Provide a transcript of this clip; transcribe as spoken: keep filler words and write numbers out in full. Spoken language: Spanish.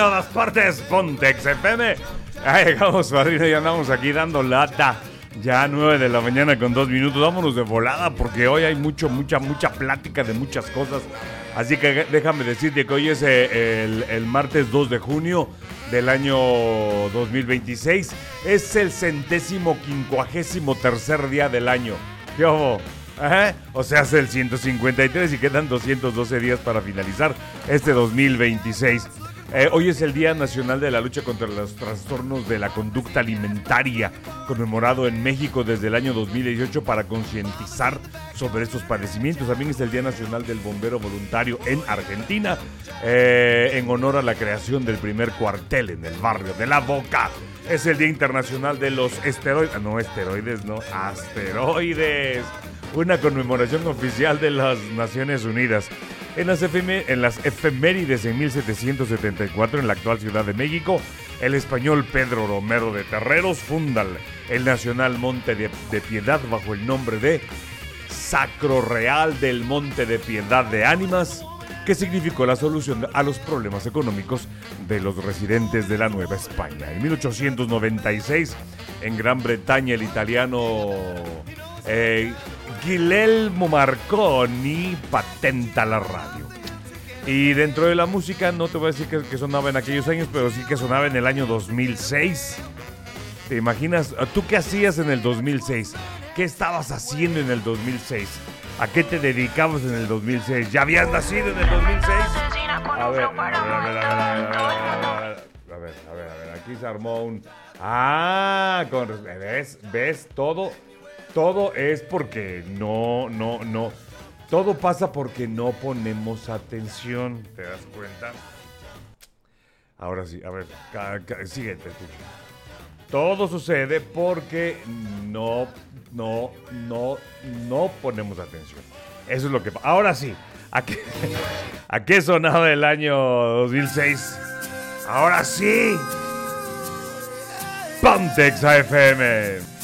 todas partes, Pontex F M. Ya llegamos, padrino, y andamos aquí dando lata. Ya nueve de la mañana con dos minutos. Vámonos de volada porque hoy hay mucho, mucha, mucha plática de muchas cosas. Así que déjame decirte que hoy es eh, el, el martes dos de junio del año dos mil veintiséis. Es el centésimo quincuagésimo tercer día del año. ¿Qué hubo? Ajá. O sea, es el ciento cincuenta y tres y quedan doscientos doce días para finalizar este dos mil veintiséis. Eh, hoy es el Día Nacional de la Lucha contra los Trastornos de la Conducta Alimentaria, conmemorado en México desde el año dos mil dieciocho para concientizar sobre estos padecimientos. También es el Día Nacional del Bombero Voluntario en Argentina, eh, en honor a la creación del primer cuartel en el barrio de La Boca. Es el Día Internacional de los Esteroides, no esteroides, no, asteroides, una conmemoración oficial de las Naciones Unidas. En las, efem- en las efemérides en mil setecientos setenta y cuatro, en la actual Ciudad de México, el español Pedro Romero de Terreros funda el Nacional Monte de, de Piedad bajo el nombre de Sacro Real del Monte de Piedad de Ánimas, que significó la solución a los problemas económicos de los residentes de la Nueva España. En mil ochocientos noventa y seis, en Gran Bretaña, el italiano eh, Guglielmo Marconi patenta la radio. Y dentro de la música, no te voy a decir que, que sonaba en aquellos años, pero sí que sonaba en el año dos mil seis. ¿Te imaginas? ¿Tú qué hacías en el dos mil seis? ¿Qué estabas haciendo en el dos mil seis? ¿A qué te dedicabas en el dos mil seis? ¿Ya habías nacido en el dos mil seis? A ver, a ver, a ver, a ver, a ver, a ver, a ver, a ver, a ver, aquí se armó un... Ah, con... ¿ves? ¿Ves? Todo, todo es porque no, no, no... Todo pasa porque no ponemos atención, ¿te das cuenta? Ahora sí, a ver, ca- ca- síguete tú. Todo sucede porque no, no, no, no ponemos atención. Eso es lo que pasa. Ahora sí, ¿a qué, ¿a qué sonaba el año dos mil seis? Ahora sí, Pontex F M.